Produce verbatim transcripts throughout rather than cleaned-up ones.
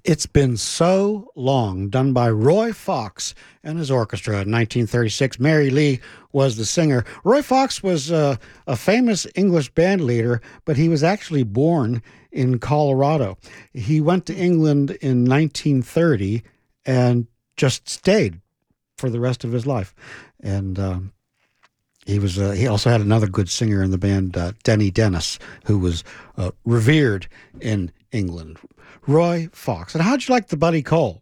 It's Been So Long, done by Roy Fox and his orchestra in nineteen thirty-six. Mary Lee was the singer. Roy Fox was uh, a famous English band leader, but he was actually born in Colorado. He went to England in nineteen thirty and just stayed for the rest of his life. And um, he was uh, he also had another good singer in the band, uh, Denny Dennis, who was uh, revered in England. Roy Fox. And how'd you like the Buddy Cole?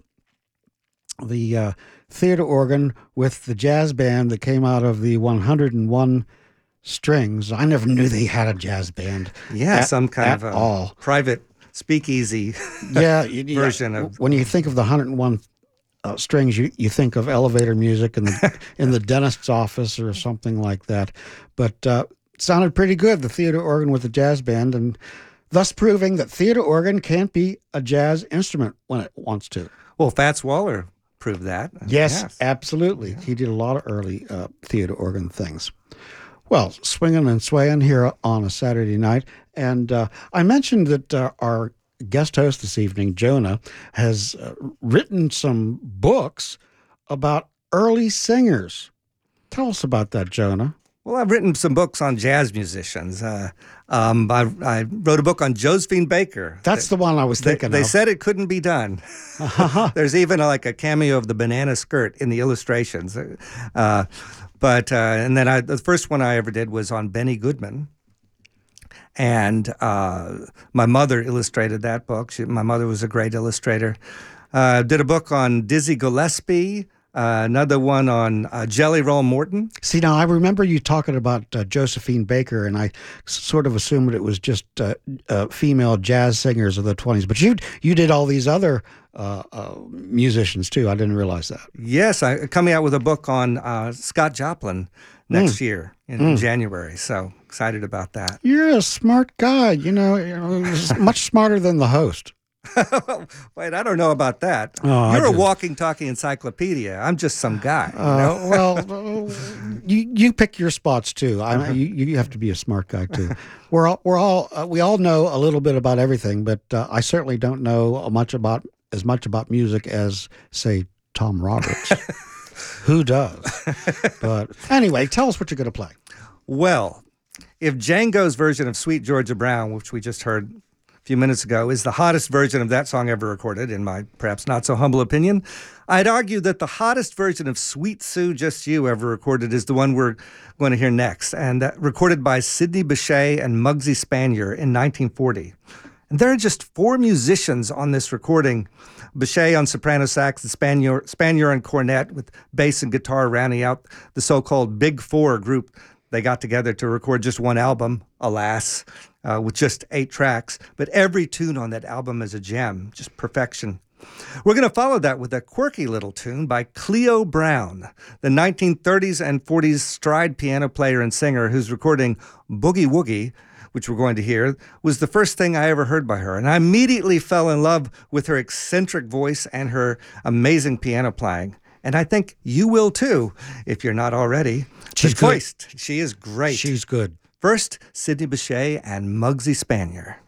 The uh, theater organ with the jazz band that came out of the one hundred and one strings. I never knew they had a jazz band. Yeah, at, some kind of a all. private speakeasy yeah, you, version yeah. of. When you think of the one hundred and one uh, strings, you, you think of elevator music in the in the dentist's office or something like that. But uh, it sounded pretty good, the theater organ with the jazz band, and thus proving that theater organ can't be a jazz instrument when it wants to. Well, Fats Waller proved that. Yes, yes. absolutely. Yeah. He did a lot of early uh, theater organ things. Well, swinging and swaying here on a Saturday night. And uh, I mentioned that uh, our guest host this evening, Jonah, has uh, written some books about early singers. Tell us about that, Jonah. Well, I've written some books on jazz musicians. Uh, um, I, I wrote a book on Josephine Baker. That's the one I was thinking they, of. They said it couldn't be done. Uh-huh. There's even a, like a cameo of the banana skirt in the illustrations. Uh, but uh, and then I, the first one I ever did was on Benny Goodman. And uh, my mother illustrated that book. She, my mother was a great illustrator. Uh, did a book on Dizzy Gillespie. Uh, another one on uh, Jelly Roll Morton. See, now I remember you talking about uh, Josephine Baker, and I sort of assumed it was just uh, uh, female jazz singers of the twenties. But you you did all these other uh, uh, musicians too. I didn't realize that. Yes, I'm coming out with a book on uh, Scott Joplin next mm. year in mm. January. So excited about that. You're a smart guy. You know, you know much smarter than the host. Wait, I don't know about that. Oh, You're a walking, talking encyclopedia. I'm just some guy. You uh, know? well, you you pick your spots too. I uh-huh. you you have to be a smart guy too. we're all we're all uh, we all know a little bit about everything, but uh, I certainly don't know much about as much about music as say Tom Roberts. Who does? But anyway, tell us what you're going to play. Well, if Django's version of Sweet Georgia Brown, which we just heard a few minutes ago, is the hottest version of that song ever recorded, in my perhaps not so humble opinion, I'd argue that the hottest version of Sweet Sue Just You ever recorded is the one we're going to hear next, and that recorded by Sidney Bechet and Muggsy Spanier in nineteen forty. And there are just four musicians on this recording: Bechet on soprano sax, and Spanier, Spanier on cornet, with bass and guitar rounding out the so-called Big Four group. They got together to record just one album, alas, uh, with just eight tracks. But every tune on that album is a gem, just perfection. We're going to follow that with a quirky little tune by Cleo Brown, the nineteen thirties and forties stride piano player and singer whose recording Boogie Woogie, which we're going to hear, was the first thing I ever heard by her. And I immediately fell in love with her eccentric voice and her amazing piano playing. And I think you will too, if you're not already. She's good. She is great. She's good. First, Sidney Bechet and Muggsy Spanier.